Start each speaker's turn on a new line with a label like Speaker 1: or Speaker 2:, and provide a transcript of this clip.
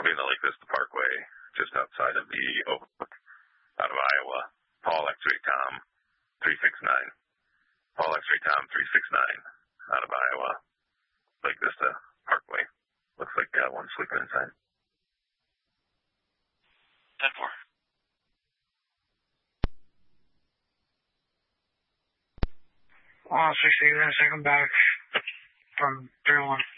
Speaker 1: be in the Lake Vista Parkway, just outside of the Oak, out of Iowa. Paul X-Ray Tom 369. Paul X-Ray Tom 369 out of Iowa. Lake Vista Parkway. Looks like one's sleeping inside.
Speaker 2: 10-4.
Speaker 3: Oh, 16 minutes, I come back from 3-1.